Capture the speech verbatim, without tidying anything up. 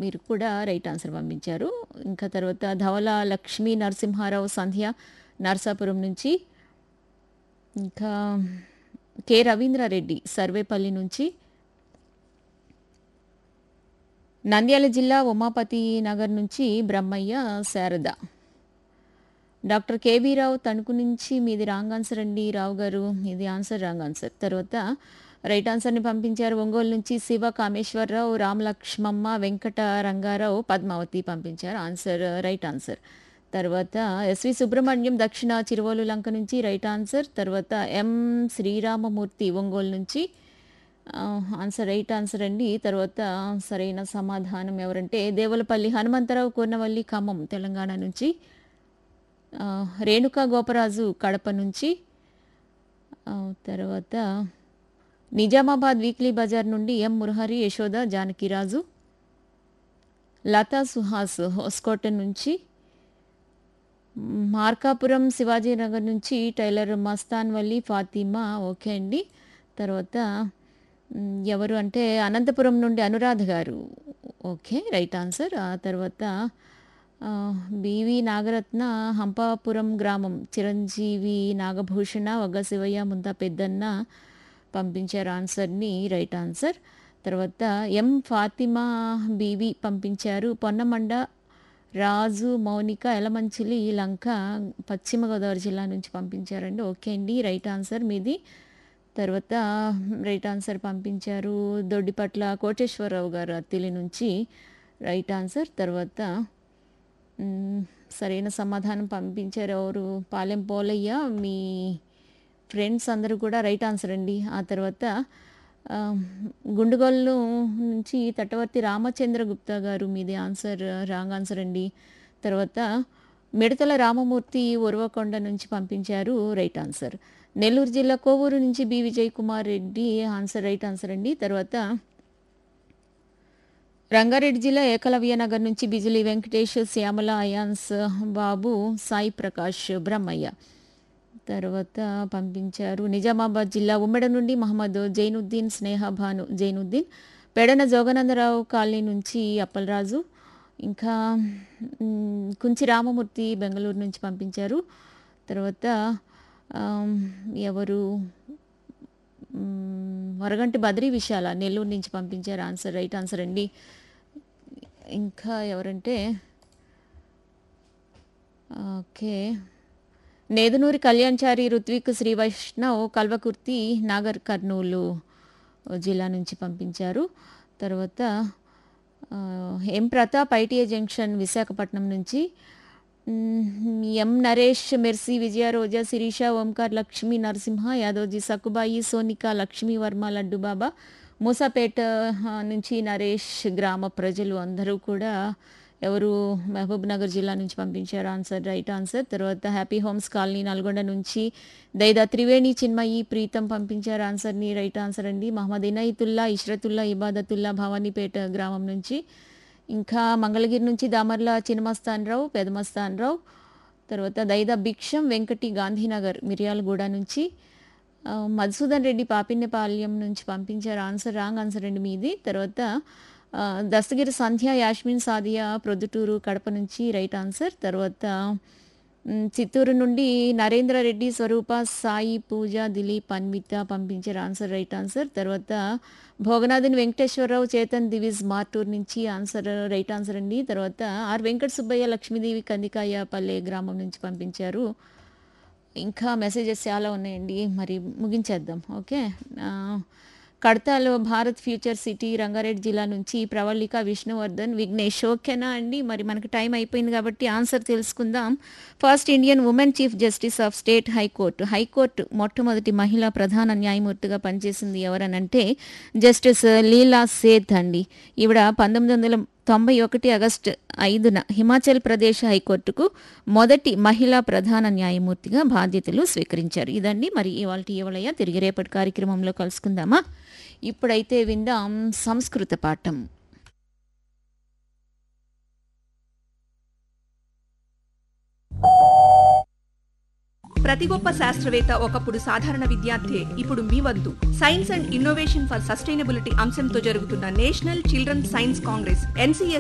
మీరు కూడా right answer పంపించారు. ఇంకా తర్వాత ధవల లక్ష్మీ నరసింహారావు సంధ్య నర్సాపురం నుంచి, ఇంకా కె రవీంద్రారెడ్డి సర్వేపల్లి నుంచి, నంద్యాల జిల్లా ఉమాపతి నగర్ నుంచి బ్రహ్మయ్య శారద, డాక్టర్ కేవీ రావు తణుకు నుంచి మీది రాంగ్ ఆన్సర్ అండి రావు గారు, ఇది ఆన్సర్ రాంగ్ ఆన్సర్. తర్వాత రైట్ ఆన్సర్ని పంపించారు ఒంగోలు నుంచి శివ కామేశ్వరరావు, రామలక్ష్మమ్మ, వెంకట రంగారావు, పద్మావతి పంపించారు ఆన్సర్ రైట్ ఆన్సర్. తర్వాత ఎస్వి సుబ్రహ్మణ్యం దక్షిణ చిరువోలు లంక నుంచి రైట్ ఆన్సర్. తర్వాత ఎం శ్రీరామమూర్తి ఒంగోలు నుంచి ఆన్సర్ రైట్ ఆన్సర్ అండి. తర్వాత సరైన సమాధానం ఎవరంటే దేవులపల్లి హనుమంతరావు కూర్నవల్లి ఖమ్మం తెలంగాణ నుంచి, రేణుకా గోపరాజు కడప నుంచి, తర్వాత నిజామాబాద్ వీక్లీ బజార్ నుండి ఎం మురహరి యశోద జానకిరాజు, లతా సుహాస్ హోస్కోట నుంచి, మార్కాపురం శివాజీనగర్ నుంచి టైలర్ మస్తాన్ వల్లి ఫాతిమా ఓకే అండి. తర్వాత ఎవరు అంటే అనంతపురం నుండి అనురాధ గారు ఓకే రైట్ ఆన్సర్. ఆ తర్వాత బివి నాగరత్న హంపాపురం గ్రామం చిరంజీవి నాగభూషణ వగ్గ శివయ్య ముంతా పెద్దన్న పంపించారు ఆన్సర్ని రైట్ ఆన్సర్. తర్వాత ఎం ఫాతిమా బీవి పంపించారు పొన్నమండ రాజు మౌనిక ఎలమంచిలి లంక పశ్చిమ గోదావరి జిల్లా నుంచి పంపించారండి ఓకే అండి రైట్ ఆన్సర్ మీది. తర్వాత రైట్ ఆన్సర్ పంపించారు దొడ్డిపట్ల కోటేశ్వరరావు గారు అత్తిలి నుంచి రైట్ ఆన్సర్. తర్వాత సరైన సమాధానం పంపించారు ఎవరు పాలెం పోలయ్య, మీ ఫ్రెండ్స్ అందరూ కూడా రైట్ ఆన్సర్ అండి. ఆ తర్వాత గుండుగోళ్ళు నుంచి తటవర్తి రామచంద్ర గుప్తా గారు మీది ఆన్సర్ రాంగ్ ఆన్సర్ అండి. తర్వాత మిడతల రామమూర్తి ఉరవకొండ నుంచి పంపించారు రైట్ ఆన్సర్. నెల్లూరు జిల్లా కోవూరు నుంచి B Vijay Kumar Reddy answer right answer అండి. తర్వాత రంగారెడ్డి జిల్లా ఏకలవ్య నగర్ నుంచి బిజిలి వెంకటేష్, శ్యామల, అయాన్స్ బాబు, సాయి ప్రకాష్, బ్రహ్మయ్య తర్వాత పంపించారు. నిజామాబాద్ జిల్లా ఉమ్మెడ నుండి మహమ్మద్ జైనుద్దీన్, స్నేహ భాను జైనుద్దీన్, పెడన జోగనందరావు కాలనీ నుంచి అప్పలరాజు, ఇంకా కుంచి రామమూర్తి బెంగళూరు నుంచి పంపించారు. తర్వాత ఎవరు వరగంటి బద్రీ విశాల నెల్లూరు నుంచి పంపించారు ఆన్సర్ రైట్ ఆన్సర్ అండి. ఇంకా ఎవరంటే ఓకే నేదునూరి కళ్యాణ్చారి రుత్విక్ శ్రీ వైష్ణవ్ కల్వకుర్తి నాగర్ కర్నూలు జిల్లా నుంచి పంపించారు. తర్వాత ఎం ప్రతాప్ ఐటీఐ జంక్షన్ విశాఖపట్నం నుంచి, ఎం నరేష్ మెర్సీ విజయ రోజా శిరీష ఓంకార్ లక్ష్మీ నరసింహ యాదవ్జీ సక్కుబాయి సోనిక లక్ష్మీ వర్మ లడ్డుబాబా మూసాపేట నుంచి నరేష్ గ్రామ ప్రజలు అందరూ కూడా ఎవరు మహబూబ్ నగర్ జిల్లా నుంచి పంపించారు ఆన్సర్ రైట్ ఆన్సర్. తర్వాత హ్యాపీ హోమ్స్ కాలనీ నల్గొండ నుంచి దైదా త్రివేణి చిన్మయి ప్రీతం పంపించారు ఆన్సర్ని రైట్ ఆన్సర్ అండి. మహమ్మద్ ఇనయితుల్లా ఇష్రతుల్లా ఇబాదతుల్లా భవానీపేట గ్రామం నుంచి, ఇంకా మంగళగిరి నుంచి దామర్ల చిన్నమస్తాన్ రావు పెదమస్తాన్ రావు, తర్వాత దైదా భిక్షం వెంకటి గాంధీనగర్ మిర్యాలగూడ నుంచి, మధుసూదన్ రెడ్డి పాపిన్నపాల్యం నుంచి పంపించారు ఆన్సర్ రాంగ్ ఆన్సర్ అండి మీది. తర్వాత దస్తగిరి సంధ్య యాస్మిన్ సాదియా ప్రొద్దుటూరు కడప నుంచి రైట్ ఆన్సర్. తర్వాత చిత్తూరు నుండి నరేంద్ర రెడ్డి స్వరూప సాయి పూజ దిలీప్ అన్విత పంపించారు ఆన్సర్ రైట్ ఆన్సర్. తర్వాత భోగనాథన్ వెంకటేశ్వరరావు చేతన్ దివిజ్ మార్టూర్ నుంచి ఆన్సర్ రైట్ ఆన్సర్ అండి. తర్వాత ఆర్ వెంకట సుబ్బయ్య లక్ష్మీదేవి కందికాయ పల్లె గ్రామం నుంచి పంపించారు. ఇంకా మెసేజెస్ చాలా ఉన్నాయండి, మరి ముగించేద్దాం okay. కడతాలో Bharat future city Rangareddy జిల్లా నుంచి ప్రవళిక విష్ణువర్ధన్ విఘ్నేష్ ఓకేనా అండి. మరి మనకు టైం అయిపోయింది కాబట్టి ఆన్సర్ తెలుసుకుందాం. First Indian women chief justice of state high court high court మొట్టమొదటి మహిళా ప్రధాన న్యాయమూర్తిగా పనిచేసింది ఎవరనంటే జస్టిస్ లీలా సేథ్ అండి. ఈవిడ పంతొమ్మిది వందల తొంభై ఒకటి ఆగస్టు ఐదున హిమాచల్ ప్రదేశ్ హైకోర్టుకు మొదటి మహిళా ప్రధాన న్యాయమూర్తిగా బాధ్యతలు స్వీకరించారు. ఇదండి మరి ఇవాళ ఇవలయ్య తిరిగి రేపటి కార్యక్రమంలో కలుసుకుందామా. ఇప్పుడైతే విందాం సంస్కృత పాఠం. ప్రతి గొప్ప శాస్త్రవేత్త ఒకప్పుడు సాధారణ విద్యార్థి, ఇప్పుడు మీ వద్దు. Science and innovation for sustainability అంశంతో జరుగుతున్న national children science Congress NCS